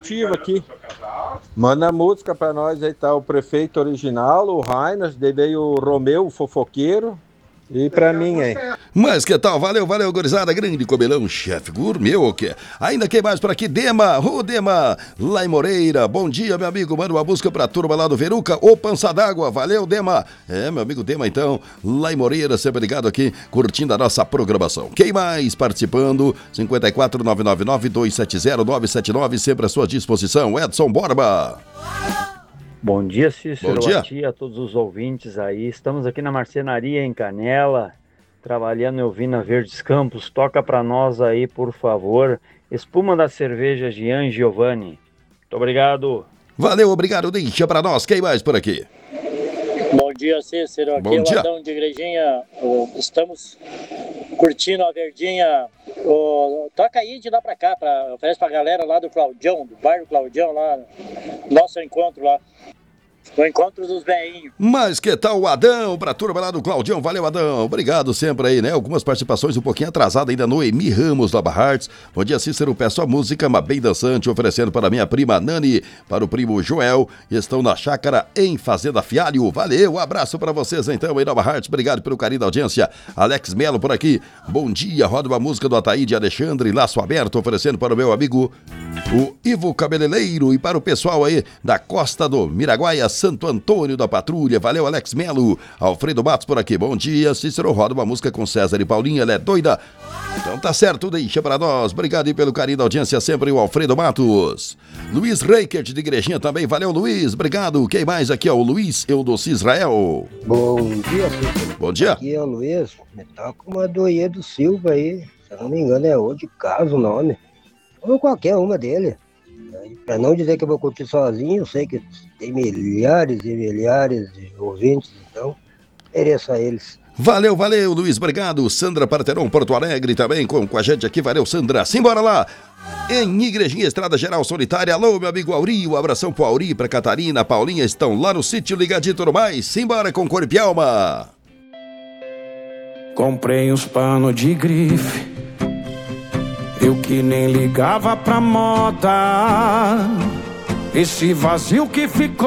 motivo aqui. Manda música pra nós aí, tá o prefeito original, o Rainas, daí veio o Romeu, o fofoqueiro, e pra mim aí. Mas que tal? Valeu, gurizada. Grande Cobelão, chefe gourmet, o quê? Ainda quem mais por aqui? Dema, Dema, lá em Moreira. Bom dia, meu amigo. Manda uma busca pra turma lá do Veruca, ô Pança d'Água. Valeu, Dema. Meu amigo Dema, então, lá em Moreira, sempre ligado aqui, curtindo a nossa programação. Quem mais participando? 54999-270-979, sempre à sua disposição. Edson Borba. Bom dia, Cícero. Bom dia. Bom dia a todos os ouvintes aí. Estamos aqui na marcenaria em Canela, trabalhando em Ovina Verdes Campos. Toca pra nós aí, por favor. Espuma da cerveja Gian Giovanni. Muito obrigado. Valeu, obrigado. Deixa pra nós. Quem mais por aqui? Bom dia, Cícero. Aqui é o Adão de Igrejinha. Estamos curtindo a verdinha. Toca aí de lá pra cá, oferece pra galera lá do Claudião, do bairro Claudião, lá, nosso encontro lá. O encontro dos veinhos. Mas que tal o Adão, pra turma lá do Claudião? Valeu, Adão. Obrigado sempre aí, né? Algumas participações um pouquinho atrasadas ainda. Noemi Ramos, Lava Hearts. Bom dia, Cícero. Peço a música, mas bem dançante, oferecendo para minha prima Nani, para o primo Joel. Estão na chácara em Fazenda Fialho. Valeu, abraço pra vocês então aí, Lava Hearts. Obrigado pelo carinho da audiência. Alex Melo por aqui. Bom dia, roda uma música do Ataíde Alexandre, Laço Aberto, oferecendo para o meu amigo, o Ivo Cabeleireiro, e para o pessoal aí da Costa do Miraguaia, Santo Antônio da Patrulha. Valeu, Alex Melo. Alfredo Matos por aqui. Bom dia, Cícero. Roda uma música com César e Paulinha. Ela é doida. Então tá certo, deixa pra nós. Obrigado aí pelo carinho da audiência sempre, o Alfredo Matos. Luiz Reikert de Igrejinha também. Valeu, Luiz. Obrigado. Quem mais aqui? O Luiz Eudoci Israel. Bom dia, Cícero. Bom dia. Aqui é o Luiz. Tá com uma Doiedo Silva aí. Se eu não me engano é O de Caso o nome. Ou qualquer uma dele. Para não dizer que eu vou curtir sozinho, eu sei que tem milhares e milhares de ouvintes, então mereço a eles. Valeu, Luiz, obrigado. Sandra Parteron, Porto Alegre também com a gente aqui. Valeu, Sandra. Simbora lá. Em Igrejinha, Estrada Geral Solitária. Alô, meu amigo Auri, um abração pro Auri, pra Catarina, Paulinha, estão lá no sítio ligadinho e tudo mais. Simbora com corpo e alma. Comprei uns panos de grife, eu que nem ligava pra moda. Esse vazio que ficou